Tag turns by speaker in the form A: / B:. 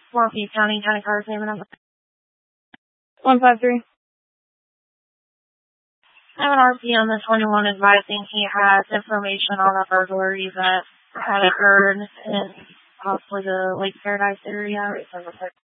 A: Morpheus County car's name and number.
B: 153.
A: I have an RP on the 21 advising he has information on a burglary that had occurred in possibly the Lake Paradise area.